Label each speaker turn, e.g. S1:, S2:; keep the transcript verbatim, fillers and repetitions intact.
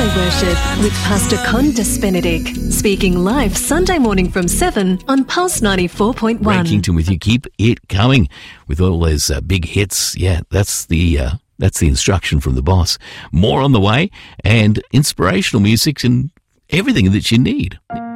S1: Worship with Pastor Condis Benedict, speaking live Sunday morning from seven on Pulse ninety-four point one.
S2: Ray Kington with you. Keep it coming with all those uh, big hits. Yeah, that's the uh, that's the instruction from the boss. More on the way, and inspirational music and everything that you need.